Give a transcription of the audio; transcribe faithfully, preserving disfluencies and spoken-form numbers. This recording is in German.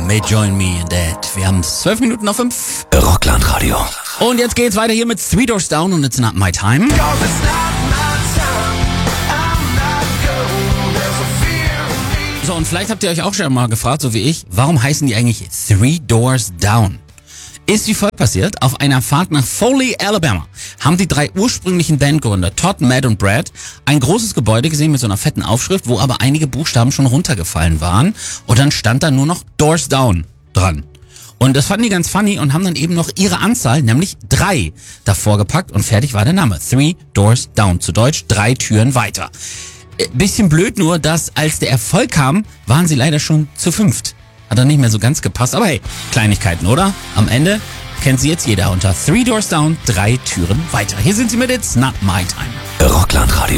may join me in that. Wir haben zwölf Minuten auf fünf. Rockland-Radio. Und jetzt geht's weiter hier mit Three Doors Down und It's Not My Time. So, und vielleicht habt ihr euch auch schon mal gefragt, so wie ich, warum heißen die eigentlich Three Doors Down? Ist wie folgt passiert: Auf einer Fahrt nach Foley, Alabama, haben die drei ursprünglichen Bandgründer, Todd, Matt und Brad, ein großes Gebäude gesehen mit so einer fetten Aufschrift, wo aber einige Buchstaben schon runtergefallen waren. Und dann stand da nur noch Doors Down dran. Und das fanden die ganz funny und haben dann eben noch ihre Anzahl, nämlich drei, davor gepackt und fertig war der Name. Three Doors Down, zu Deutsch drei Türen weiter. Bisschen blöd nur, dass als der Erfolg kam, waren sie leider schon zu fünft. Hat dann nicht mehr so ganz gepasst, aber hey, Kleinigkeiten, oder? Am Ende kennt sie jetzt jeder unter Three Doors Down, drei Türen weiter. Hier sind sie mit It's Not My Time. Rockland-Radio.